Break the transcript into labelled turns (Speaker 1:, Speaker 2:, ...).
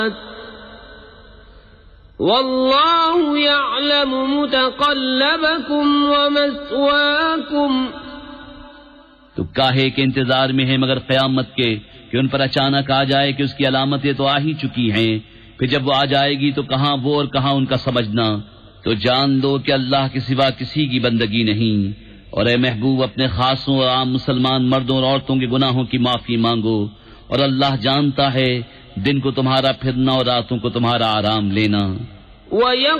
Speaker 1: वल्लाहु यअलमु मुतक़ल्लबकुम व मस्वाकुम।
Speaker 2: तो काहे के इंतजार में है मगर क़यामत के कि उन पर अचानक आ जाए कि उसकी अलामतें तो आ ही चुकी हैं, फिर जब वो आ जाएगी तो कहाँ वो और कहाँ उनका समझना। तो जान दो कि अल्लाह के सिवा किसी की बंदगी नहीं। और ए महबूब अपने खासों और आम मुसलमान मर्दों और औरतों के गुनाहों की माफी मांगो, और अल्लाह जानता है दिन को तुम्हारा फिरना और रातों को तुम्हारा आराम लेना।